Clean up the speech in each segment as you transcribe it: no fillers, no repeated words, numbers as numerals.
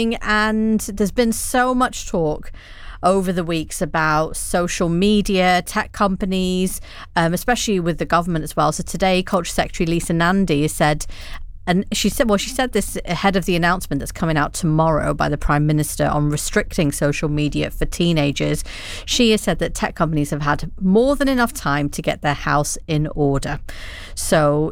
morning, and there's been so much talk over the weeks about social media, tech companies, especially with the government as well. So today, Culture Secretary Lisa Nandy has said, and she said this ahead of the announcement that's coming out tomorrow by the Prime Minister on restricting social media for teenagers. She has said that tech companies have had more than enough time to get their house in order. So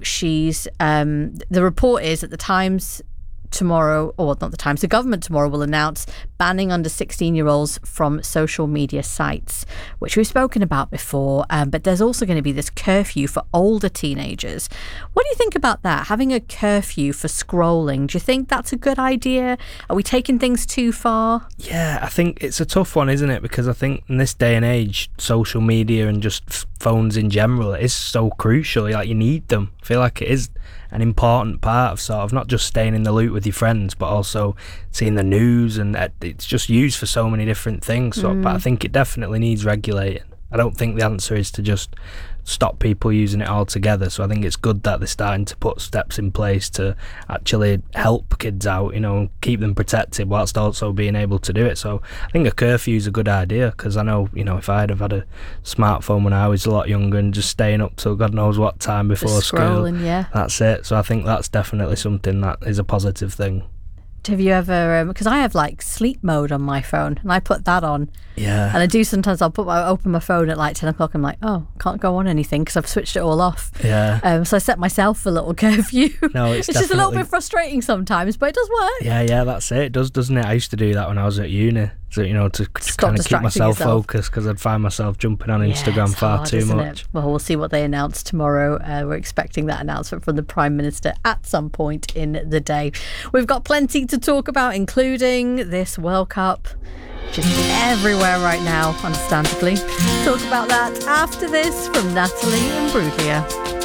the report is that the Times tomorrow, or not the Times, the government tomorrow will announce banning under 16-year-olds from social media sites, which we've spoken about before, but there's also going to be this curfew for older teenagers. What do you think about that, having a curfew for scrolling? Do you think that's a good idea? Are we taking things too far? Yeah, I think it's a tough one, isn't it? Because I think in this day and age, social media and just phones in general is so crucial. Like, you need them. I feel like it is an important part of sort of not just staying in the loop with your friends, but also seeing the news, and it's just used for so many different things. So, but I think it definitely needs regulating. I don't think the answer is to just stop people using it altogether. So I think it's good that they're starting to put steps in place to actually help kids out, keep them protected whilst also being able to do it. So I think a curfew is a good idea, because I know, if I'd have had a smartphone when I was a lot younger and just staying up till God knows what time before school, that's it. So I think that's definitely something that is a positive thing. Have you ever, because I have like sleep mode on my phone, and I put that on. Yeah. And I do sometimes, I open my phone at like 10 o'clock, I'm like, oh, can't go on anything because I've switched it all off. Yeah. So I set myself a little curfew. No, it's just a little bit frustrating sometimes, but it does work. Yeah, that's it. It does, doesn't it? I used to do that when I was at uni. So, to kind of keep myself focused, because I'd find myself jumping on Instagram far too much. Well, we'll see what they announce tomorrow. We're expecting that announcement from the Prime Minister at some point in the day. We've got plenty to talk about, including this World Cup. Just everywhere right now, understandably. Talk about that after this from Natalie Imbruglia.